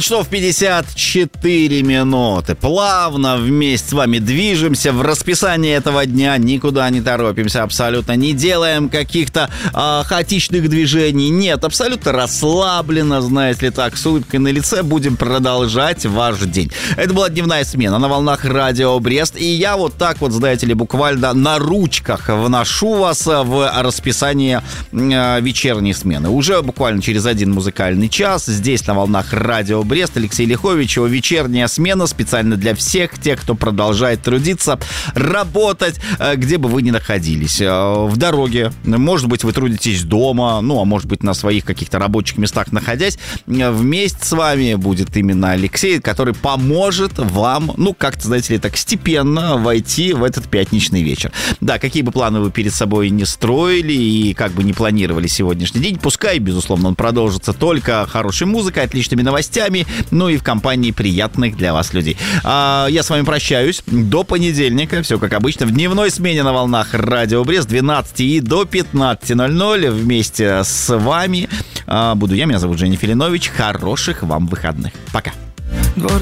Часов 54 минуты. Плавно вместе с вами движемся в расписании этого дня. Никуда не торопимся абсолютно. Не делаем каких-то хаотичных движений. Нет, абсолютно расслабленно, знаете ли, так, с улыбкой на лице будем продолжать ваш день. Это была дневная смена на волнах Радио Брест. И я вот так вот, знаете ли, буквально на ручках вношу вас в расписание вечерней смены. Уже буквально через один музыкальный час здесь на волнах Радио Брест Алексей Лихович, его вечерняя смена специально для всех тех, кто продолжает трудиться, работать, где бы вы ни находились. В дороге, может быть, вы трудитесь дома, ну, а может быть, на своих каких-то рабочих местах находясь. Вместе с вами будет именно Алексей, который поможет вам, ну, как-то, знаете ли, так степенно войти в этот пятничный вечер. Да, какие бы планы вы перед собой не строили и как бы не планировали сегодняшний день, пускай, безусловно, он продолжится только хорошей музыкой, отличными новостями, ну и в компании приятных для вас людей. Я с вами прощаюсь. До понедельника. Все как обычно. В дневной смене на волнах Радио Брест 12 и до 15:00 вместе с вами буду я. Меня зовут Женя Филинович. Хороших вам выходных. Пока.